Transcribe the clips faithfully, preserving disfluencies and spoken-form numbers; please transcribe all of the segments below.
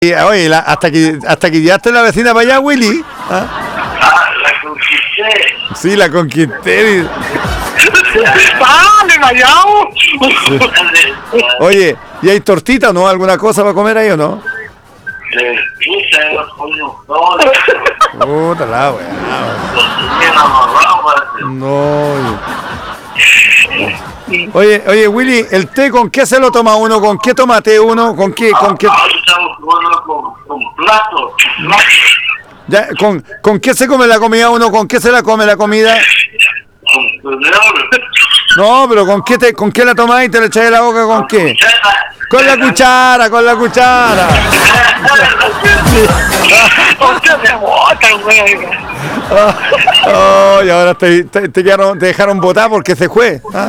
Y, oye, la, hasta que hasta que llegaste la vecina para allá, Willy. ¿Ah? Ah, la conquisté. Sí, la conquisté. ¡Ah, me vayamos! Oye, ¿y hay tortita o no? ¿Alguna cosa para comer ahí o no? Eh, puta, los coños, no, Puta la weá. los tenían amarrados, parece. No. Oye, oye, Willy, ¿el té con qué se lo toma uno? ¿Con qué toma té uno? ¿Con qué? ¿Con qué? Ahora estamos jugando con, con platos. Ya, ¿con, ¿Con qué se come la comida uno? ¿Con qué se la come la comida? Con tenedor. No, pero ¿con qué te, con qué la tomáis y te la echáis en la boca? ¿Con qué? Con la cuchara, con la cuchara. Usted me bota, güey. Oh, y ahora te, te, te, quedaron, te dejaron botar porque se fue. ¿Ah?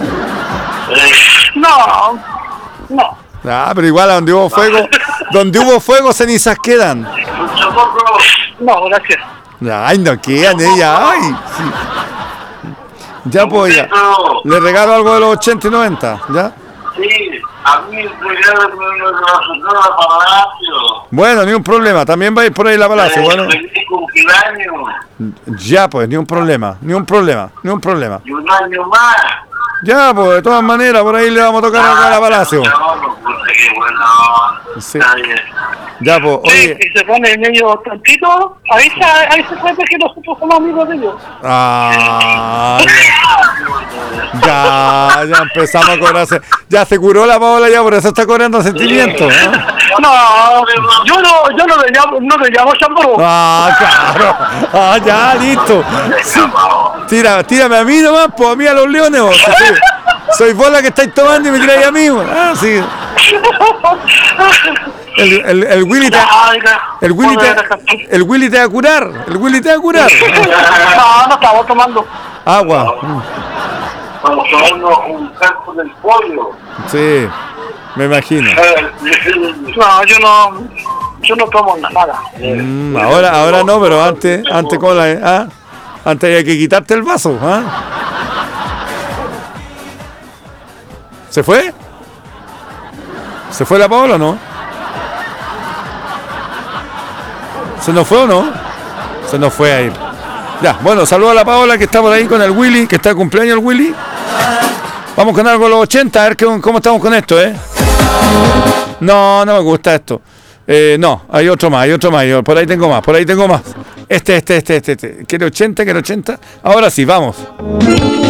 No, no. Ah, pero igual a donde hubo fuego, donde hubo fuego cenizas quedan. Mucho poco. No, gracias. Ay, no quedan ellas. Ay, sí. Ya pues, ya. Le regalo algo de los ochenta y noventa, ¿ya? Sí, a mí el regalo me lo asustó a Palacio. Bueno, ni un problema. También vais por ahí la Palacio, bueno. Feliz cumpleaños. Ya pues, ni un problema, ni un problema, ni un problema. Y un año más. Ya pues, de todas maneras, por ahí le vamos a tocar acá a la Palacio. No, no, pues qué bueno. Sí. Está bien. Ya pues, oye. Sí, y se pone medio tontito, ahí se, ahí se sabe que nosotros somos amigos de ellos. Ah, ya, ya empezamos a cobrarse. Ya se curó la Paola ya, por eso está cobrando sentimientos, ¿no? No, yo no, yo no le llamo, no le llamo chamboro. Ah, claro. Ah, ya, listo. Sí. Tira, tírame a mí nomás, pues a mí a los leones. Vos. Sí. Soy vos la que estáis tomando y me tiráis a mí. Vos. Ah, sí. El, el, el Willy te el Willy te el Willy te va a curar. El Willy te va a curar. No, no estamos tomando. Agua. Vamos a tomarnos un campo del pollo. Sí, me imagino. No, yo no, yo no tomo nada. Mm, ahora, ahora no, pero antes, antes con la, ¿ah? Antes había que quitarte el vaso, ¿ah? ¿Se fue? ¿Se fue la Paola o no? ¿Se nos fue o no? Se nos fue ahí. Ya, bueno, saludo a la Paola que está por ahí con el Willy, que está de cumpleaños el Willy. Vamos con algo de los ochenta, a ver qué, cómo estamos con esto, ¿eh? No, no me gusta esto. Eh, no, hay otro más, hay otro más. Yo, por ahí tengo más, por ahí tengo más. Este, este, este, este, este. ¿Quiere ochenta? ¿Quiere ochenta? Ahora sí, vamos.